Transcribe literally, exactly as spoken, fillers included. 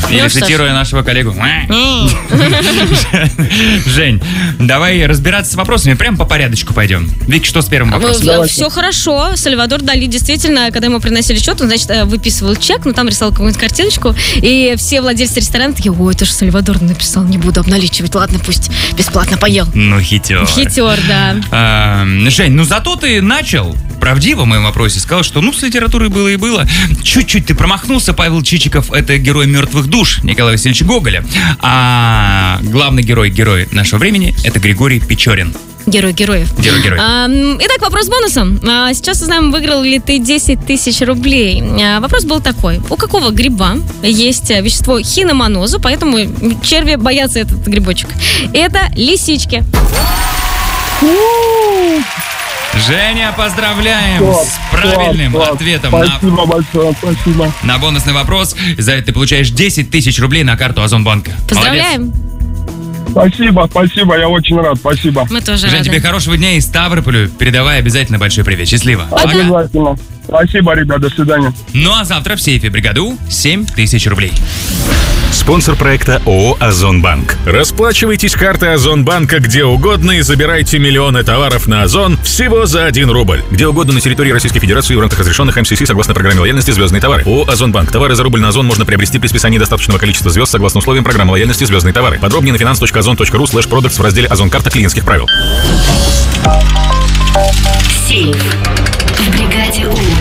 Или цитируя нашего коллегу. Жень, давай разбираться с вопросами. Прям по порядочку пойдем. Вик, что с первым вопросом? Все хорошо. Сальвадор Дали действительно, когда ему приносили счет, он, значит, выписывал чек, но там рисовал какую-нибудь картиночку, и все владельцы ресторана такие: ой, это же Сальвадор написал, не буду обналичивать. Ладно, пусть бесплатно поел. Ну, хитер. Хитер, да. А, Жень, ну зато ты начал правдиво в моем вопросе. Сказал, что ну с литературой было и было. Чуть-чуть ты промахнулся. Павел Чичиков — это герой «Мертвых душ» Николая Васильевича Гоголя. А главный герой, герой нашего времени — это Григорий Печорин. Герой героев. Герой героев. А, итак, вопрос бонусом. А, сейчас узнаем, выиграл ли ты десять тысяч рублей. А, вопрос был такой. У какого гриба есть вещество хиномонозу, поэтому черви боятся этот грибочек? Это лисички. Женя, поздравляем класс, с правильным класс, ответом. Спасибо на... большое, спасибо. На бонусный вопрос. За это ты получаешь десять тысяч рублей на карту Озонбанка. Поздравляем. Молодец. Спасибо, спасибо, я очень рад, спасибо. Мы тоже Жень, рады. тебе хорошего дня и Ставрополю передавай обязательно большой привет. Счастливо. Обязательно. Спасибо, ребят, до свидания. Ну а завтра в сейфе бригаду семь тысяч рублей. Спонсор проекта ООО «Озонбанк». Расплачивайтесь картой Озонбанка где угодно и забирайте миллионы товаров на Озон всего за один рубль. Где угодно на территории Российской Федерации в рамках разрешенных эм си си согласно программе лояльности «Звездные товары». ООО «Озонбанк». Товары за рубль на Озон можно приобрести при списании достаточного количества звезд согласно условиям программы лояльности «Звездные товары». Подробнее на finance точка озон точка ру слэш продактс в разделе «Озон-карта клиентских правил». Сейф в бригаде У.